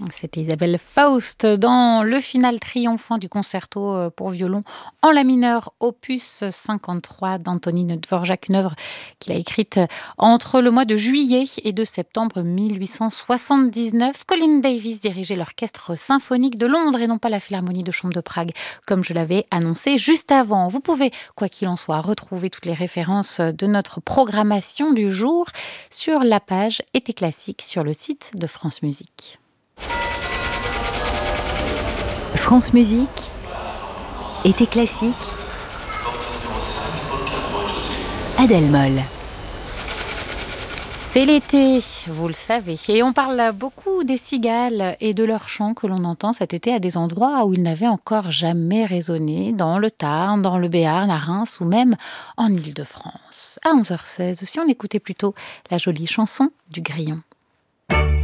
C'était Isabelle Faust dans le final triomphant du concerto pour violon en la mineur, opus 53 d'Antonín Dvořák, une œuvre qu'il a écrite entre le mois de juillet et de septembre 1879. Colin Davis dirigeait l'orchestre symphonique de Londres et non pas la Philharmonie de Chambre de Prague, comme je l'avais annoncé juste avant. Vous pouvez, quoi qu'il en soit, retrouver toutes les références de notre programmation du jour sur la page Été classique sur le site de France Musique. France Musique, Été classique, Adèle Moll. C'est l'été, vous le savez, et on parle beaucoup des cigales et de leurs chants que l'on entend cet été à des endroits où ils n'avaient encore jamais résonné, dans le Tarn, dans le Béarn, à Reims ou même en Île-de-France. À 11h16, si on écoutait plutôt la jolie chanson du Grillon.